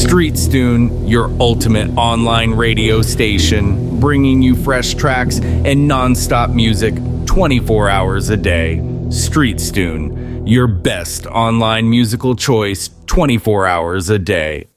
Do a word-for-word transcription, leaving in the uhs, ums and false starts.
StreetsTune, your ultimate online radio station, bringing you fresh tracks and non-stop music twenty-four hours a day. StreetsTune, your best online musical choice twenty-four hours a day.